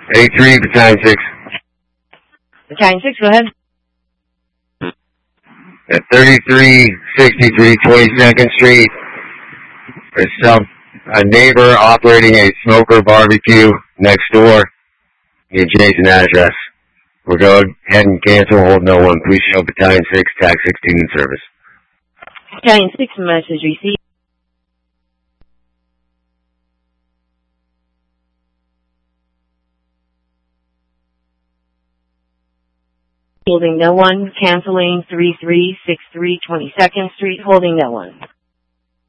A3, Battalion 6. Battalion 6, go ahead. At 3363 22nd Street, there's a neighbor operating a smoker barbecue next door, the adjacent address. We'll go ahead and cancel, hold no one. Please show Battalion 6, TAC 16 in service. Battalion 6, message received. Holding no one, canceling 3363 22nd Street, holding no one.